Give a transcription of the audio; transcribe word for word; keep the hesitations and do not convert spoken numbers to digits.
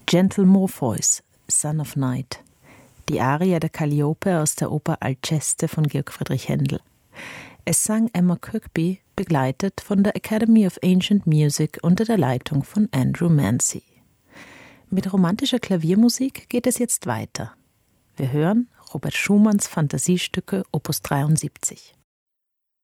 Gentle Morpheus, Son of Night. Die Arie der Calliope aus der Oper Alceste von Georg Friedrich Händel. Es sang Emma Kirkby, begleitet von der Academy of Ancient Music unter der Leitung von Andrew Mancy. Mit romantischer Klaviermusik geht es jetzt weiter. Wir hören Robert Schumanns Fantasiestücke Opus dreiundsiebzig.